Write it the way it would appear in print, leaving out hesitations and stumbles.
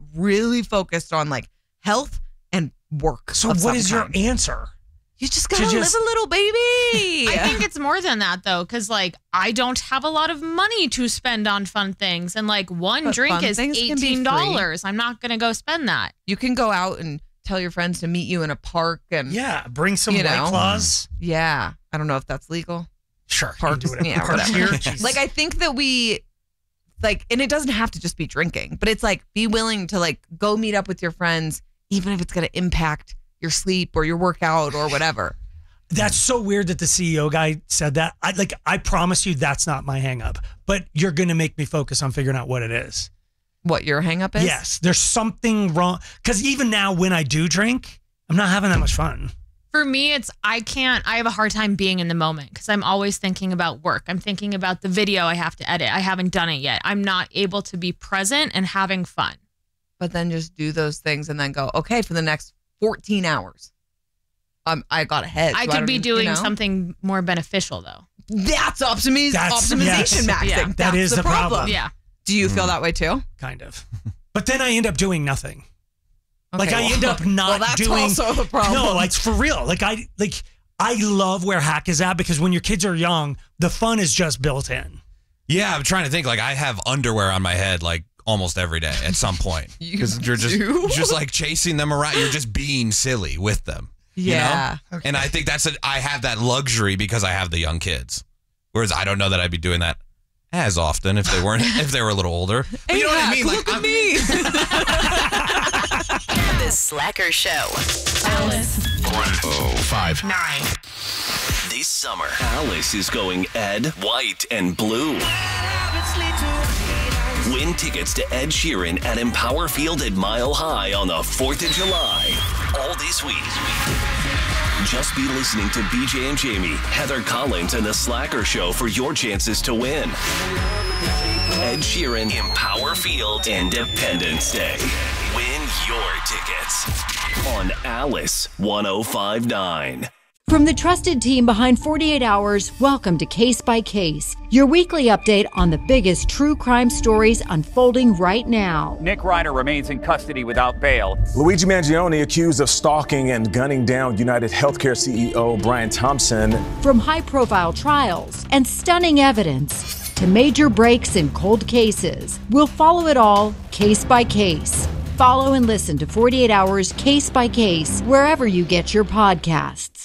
really focused on like health and work. So what is your answer? You just gotta live a little, baby. I think it's more than that, though, because, like, I don't have a lot of money to spend on fun things. And, like, one drink is $18. I'm not going to go spend that. You can go out and tell your friends to meet you in a park. And bring some White Claws. Yeah. I don't know if that's legal. Sure. Parks, whatever. Like, I think that we, like, and it doesn't have to just be drinking, but it's, like, be willing to, like, go meet up with your friends, even if it's going to impact your sleep or your workout or whatever. That's so weird that the CEO guy said that. I promise you that's not my hang up, but you're going to make me focus on figuring out what it is. What your hang up is? Yes. There's something wrong. Because even now when I do drink, I'm not having that much fun. For me, I have a hard time being in the moment because I'm always thinking about work. I'm thinking about the video I have to edit. I haven't done it yet. I'm not able to be present and having fun. But then just do those things and then go, okay, for the next 14 hours. I got ahead. I could be doing something more beneficial, though. That's optimization maxing. Yeah, that is the problem. Yeah. Do you feel that way too? Kind of. But then I end up doing nothing. Okay, I end up not doing. That's also the problem. No, like for real. I love where Hack is at because when your kids are young, the fun is just built in. Yeah, I'm trying to think. Like I have underwear on my head, like almost every day at some point because you're just like chasing them around. You're just being silly with them. Yeah. You know? Okay. And I think I have that luxury because I have the young kids. Whereas I don't know that I'd be doing that as often if they were a little older. But you know what I mean? Look at me. The Slacker Show. Alice. 1059. This summer, Alice is going Ed, White, and Blue. Win tickets to Ed Sheeran at Empower Field at Mile High on the 4th of July. All this week. Just be listening to BJ and Jamie, Heather Collins, and The Slacker Show for your chances to win. Ed Sheeran, Empower Field, Independence Day. Win your tickets on Alice 1059. From the trusted team behind 48 Hours, welcome to Case by Case, your weekly update on the biggest true crime stories unfolding right now. Nick Ryder remains in custody without bail. Luigi Mangione accused of stalking and gunning down United Healthcare CEO Brian Thompson. From high-profile trials and stunning evidence to major breaks in cold cases, we'll follow it all case by case. Follow and listen to 48 Hours Case by Case wherever you get your podcasts.